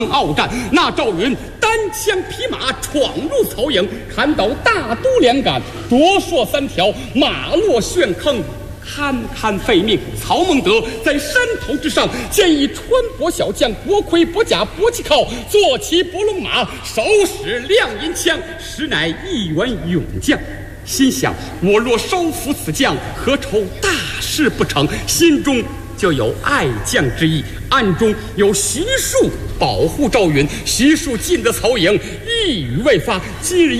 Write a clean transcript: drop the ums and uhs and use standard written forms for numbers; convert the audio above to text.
鏖战，那赵云单枪匹马闯入曹营，砍倒大都两杆，夺槊3条，马落旋坑，堪堪废命。曹孟德在山头之上见一穿帛小将，薄盔薄甲薄旗靠，坐骑伯龙马，手使亮银枪，实乃一员勇将。心想，我若收服此将，何愁大事不成？心中就有爱将之意，暗中有徐庶保护赵云。徐庶进得曹营，一语未发，今日